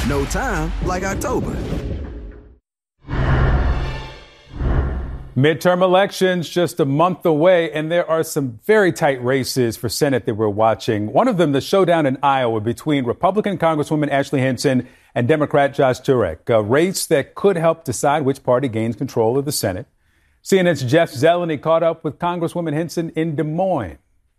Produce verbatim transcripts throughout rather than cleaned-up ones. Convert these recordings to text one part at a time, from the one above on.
No time like October. Midterm elections just a month away, and there are some very tight races for Senate that we're watching. One of them, the showdown in Iowa between Republican Congresswoman Ashley Hinson and Democrat Josh Turek, a race that could help decide which party gains control of the Senate. C N N's Jeff Zeleny caught up with Congresswoman Hinson in Des Moines.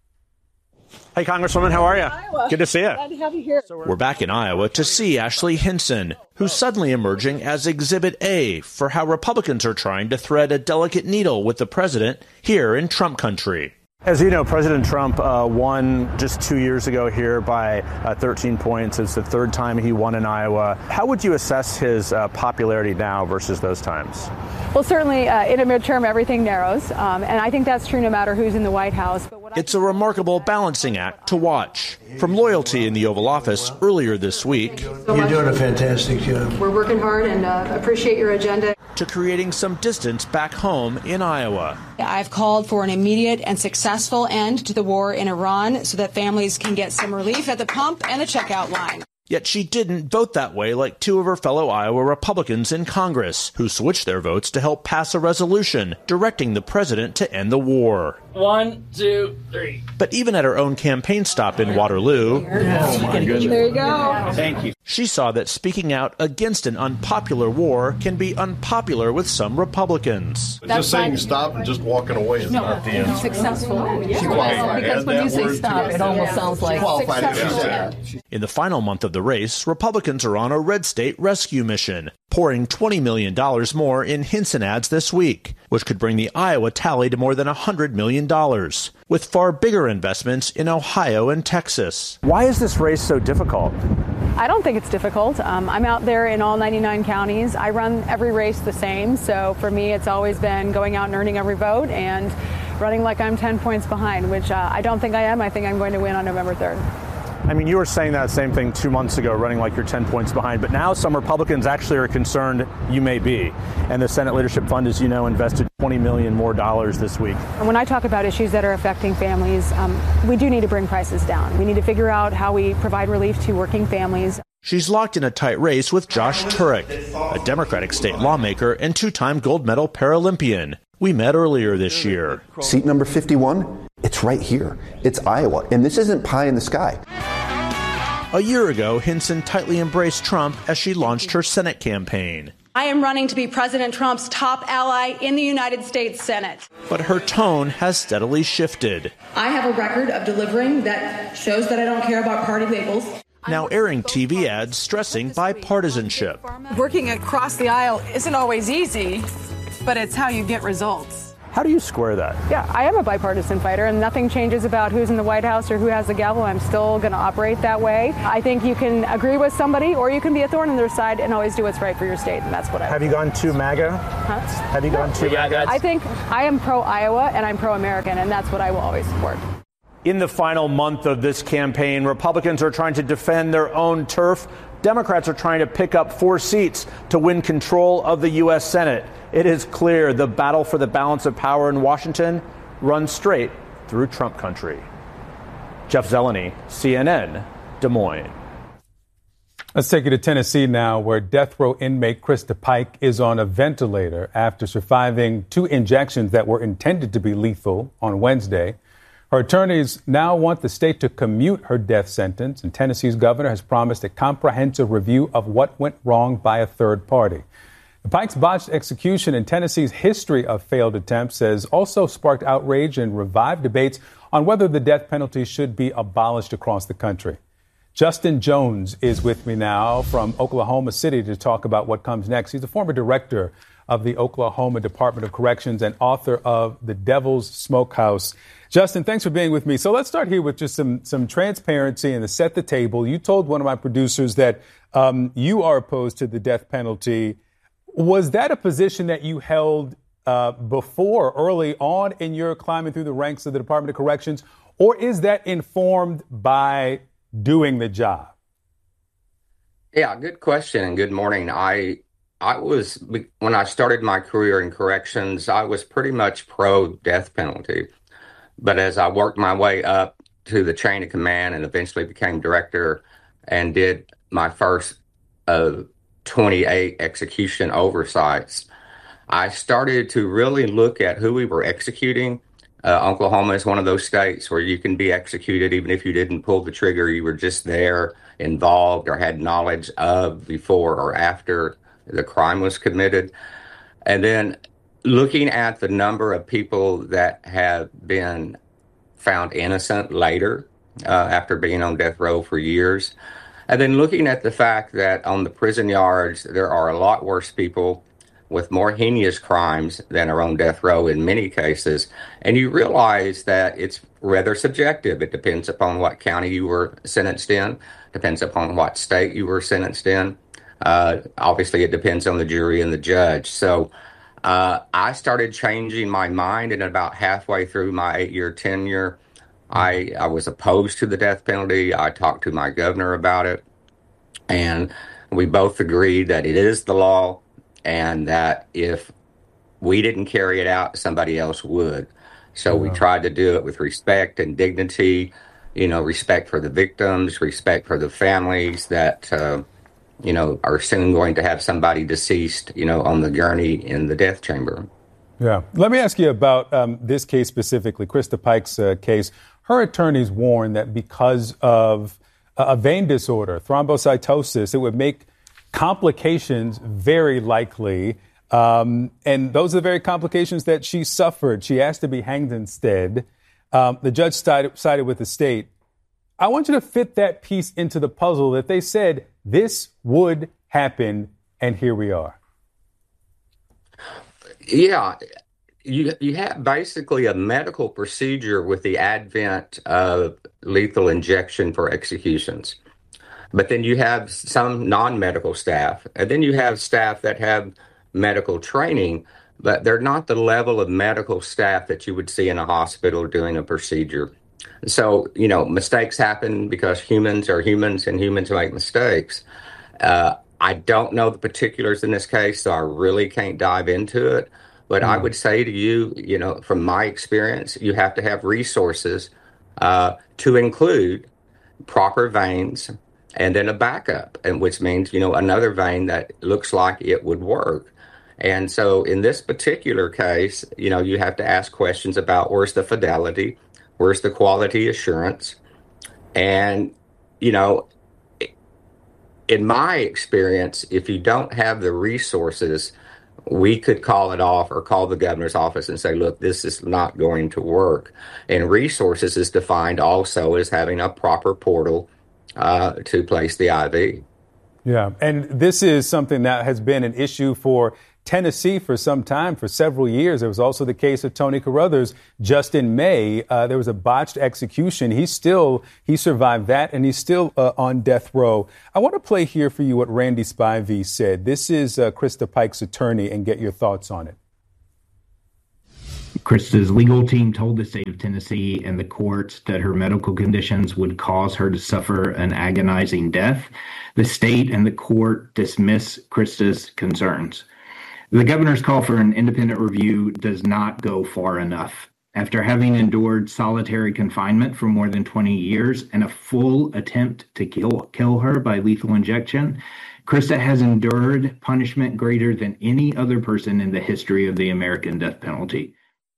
Hey, Congresswoman, how are you? Iowa. Good to see you. Glad to have you here. We're back in Iowa to see Ashley Hinson, who's suddenly emerging as Exhibit A for how Republicans are trying to thread a delicate needle with the president here in Trump country. As you know, President Trump uh, won just two years ago here by uh, thirteen points. It's the third time he won in Iowa. How would you assess his uh, popularity now versus those times? Well, certainly uh, in a midterm, everything narrows. Um, and I think that's true no matter who's in the White House. But what It's a remarkable balancing act to watch. From loyalty in the Oval Office earlier this week. You're doing a fantastic job. We're working hard and uh, appreciate your agenda. To creating some distance back home in Iowa. I've called for an immediate and successful end to the war in Iran so that families can get some relief at the pump and the checkout line. Yet she didn't vote that way like two of her fellow Iowa Republicans in Congress, who switched their votes to help pass a resolution directing the president to end the war. One, two, three. But even at her own campaign stop in Waterloo, oh my goodness. There you go. Thank you. She saw that speaking out against an unpopular war can be unpopular with some Republicans. That's just saying stop and just walking away is no, not the answer. Successful. She qualified. Because when you say stop, it almost sounds like successful. In the final month of the race, Republicans are on a red state rescue mission, pouring twenty million dollars more in Hinson ads this week, which could bring the Iowa tally to more than one hundred million dollars, with far bigger investments in Ohio and Texas. Why is this race so difficult? I don't think it's difficult. Um, I'm out there in all ninety-nine counties. I run every race the same. So for me, it's always been going out and earning every vote and running like I'm ten points behind, which uh, I don't think I am. I think I'm going to win on November third. I mean, you were saying that same thing two months ago, running like you're ten points behind. But now some Republicans actually are concerned you may be. And the Senate Leadership Fund, as you know, invested twenty million dollars more dollars this week. And when I talk about issues that are affecting families, um, we do need to bring prices down. We need to figure out how we provide relief to working families. She's locked in a tight race with Josh Turek, a Democratic state lawmaker and two-time gold medal Paralympian. We met earlier this year. Seat number fifty-one, it's right here. It's Iowa. And this isn't pie in the sky. A year ago, Hinson tightly embraced Trump as she launched her Senate campaign. I am running to be President Trump's top ally in the United States Senate. But her tone has steadily shifted. I have a record of delivering that shows that I don't care about party labels. Now airing T V ads stressing bipartisanship. Working across the aisle isn't always easy, but it's how you get results. How do you square that? Yeah, I am a bipartisan fighter, and nothing changes about who's in the White House or who has the gavel. I'm still going to operate that way. I think you can agree with somebody, or you can be a thorn in their side and always do what's right for your state, and that's what I Have you gone to MAGA? Huh? Have you gone to MAGA? I think I am pro-Iowa, and I'm pro-American, and that's what I will always support. In the final month of this campaign, Republicans are trying to defend their own turf. Democrats are trying to pick up four seats to win control of the U S Senate. It is clear the battle for the balance of power in Washington runs straight through Trump country. Jeff Zeleny, C N N, Des Moines. Let's take you to Tennessee now, where death row inmate Krista Pike is on a ventilator after surviving two injections that were intended to be lethal on Wednesday. Her attorneys now want the state to commute her death sentence, and Tennessee's governor has promised a comprehensive review of what went wrong by a third party. The Pike's botched execution and Tennessee's history of failed attempts has also sparked outrage and revived debates on whether the death penalty should be abolished across the country. Justin Jones is with me now from Oklahoma City to talk about what comes next. He's the former director of the Oklahoma Department of Corrections and author of The Devil's Smokehouse. Justin, thanks for being with me. So let's start here with just some some transparency and to set the table. You told one of my producers that um, you are opposed to the death penalty. Was that a position that you held uh, before, early on in your climbing through the ranks of the Department of Corrections, or is that informed by doing the job? Yeah, good question and good morning. I I was, when I started my career in corrections, I was pretty much pro death penalty. But as I worked my way up to the chain of command and eventually became director and did my first of twenty-eight execution oversights, I started to really look at who we were executing. Uh, Oklahoma is one of those states where you can be executed even if you didn't pull the trigger. You were just there, involved, or had knowledge of before or after the crime was committed. And then looking at the number of people that have been found innocent later uh, after being on death row for years. And then looking at the fact that on the prison yards, there are a lot worse people with more heinous crimes than are on death row in many cases. And you realize that it's rather subjective. It depends upon what county you were sentenced in, depends upon what state you were sentenced in. Uh, obviously, it depends on the jury and the judge. So uh, I started changing my mind, and about halfway through my eight-year tenure, I, I was opposed to the death penalty. I talked to my governor about it, and we both agreed that it is the law and that if we didn't carry it out, somebody else would. So wow. we tried to do it with respect and dignity, you know, respect for the victims, respect for the families that, uh, you know, are soon going to have somebody deceased, you know, on the gurney in the death chamber. Yeah. Let me ask you about um, this case specifically, Krista Pike's uh, case. Her attorneys warned that because of a vein disorder, thrombocytosis, it would make complications very likely. Um, and those are the very complications that she suffered. She asked to be hanged instead. Um, the judge sided, sided with the state. I want you to fit that piece into the puzzle that they said this would happen, and here we are. Yeah. You you have basically a medical procedure with the advent of lethal injection for executions. But then you have some non-medical staff, and then you have staff that have medical training, but they're not the level of medical staff that you would see in a hospital doing a procedure. So, you know, mistakes happen because humans are humans and humans make mistakes. Uh, I don't know the particulars in this case, so I really can't dive into it. But mm. I would say to you, you know, from my experience, you have to have resources uh, to include proper veins and then a backup, and which means, you know, another vein that looks like it would work. And so in this particular case, you know, you have to ask questions about where's the fidelity, where's the quality assurance. And, you know, in my experience, if you don't have the resources, we could call it off or call the governor's office and say, look, this is not going to work. And resources is defined also as having a proper portal uh, to place the I V. Yeah, and this is something that has been an issue for Tennessee for some time, for several years. There was also the case of Tony Carruthers just in May. Uh, there was a botched execution. He still, he survived that, and he's still uh, on death row. I want to play here for you what Randy Spivey said. This is uh, Krista Pike's attorney, and get your thoughts on it. Krista's legal team told the state of Tennessee and the courts that her medical conditions would cause her to suffer an agonizing death. The state and the court dismiss Krista's concerns. The governor's call for an independent review does not go far enough. After having endured solitary confinement for more than twenty years and a full attempt to kill, kill her by lethal injection, Krista has endured punishment greater than any other person in the history of the American death penalty.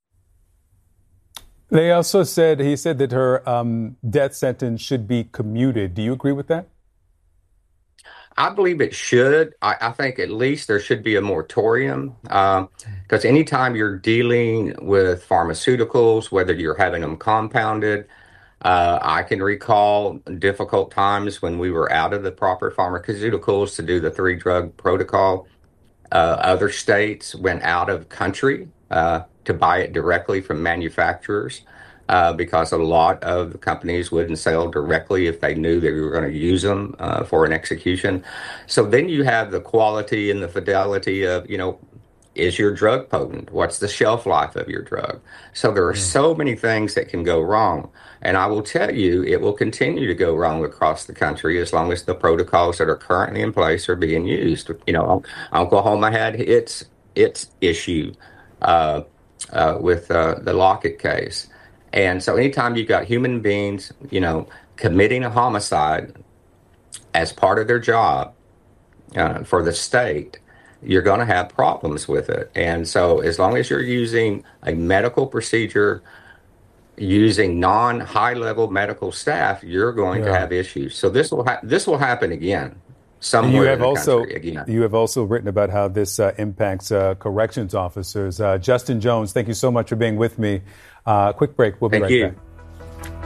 They also said, he said that her um, death sentence should be commuted. Do you agree with that? I believe it should. I, I think at least there should be a moratorium, because um, anytime you're dealing with pharmaceuticals, whether you're having them compounded, uh, I can recall difficult times when we were out of the proper pharmaceuticals to do the three drug protocol. Uh, other states went out of country uh, to buy it directly from manufacturers. Uh, because a lot of the companies wouldn't sell directly if they knew they were going to use them uh, for an execution. So then you have the quality and the fidelity of, you know, is your drug potent? What's the shelf life of your drug? So there are so many things that can go wrong. And I will tell you, it will continue to go wrong across the country as long as the protocols that are currently in place are being used. You know, Oklahoma had its, its issue uh, uh, with uh, the Lockett case. And so anytime you've got human beings, you know, committing a homicide as part of their job, uh, for the state, you're going to have problems with it. And so as long as you're using a medical procedure, using non-high level medical staff, you're going yeah. to have issues. So this will ha- this will happen again. Somewhere you have in the also country again. You have also written about how this uh, impacts uh, corrections officers. Uh, Justin Jones, thank you so much for being with me. Uh, quick break. We'll be thank right you. back.